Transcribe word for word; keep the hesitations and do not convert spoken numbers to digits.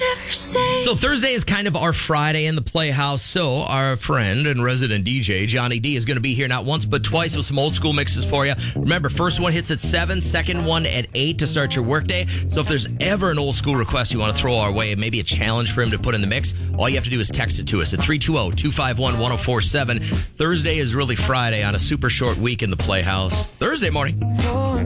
whatever say. So Thursday is kind of our Friday in the Playhouse. So our friend and resident D J, Johnny D, is going to be here not once but twice with some old school mixes for you. Remember, first one hits at seven, second one at eight to start your workday. So if there's ever an old school request you want to throw our way, maybe a challenge for him to put in the mix, all you have to do is text it to us at three two zero, two five one, one zero four seven. Thursday is really Friday on a super short week in the Playhouse. Thursday morning.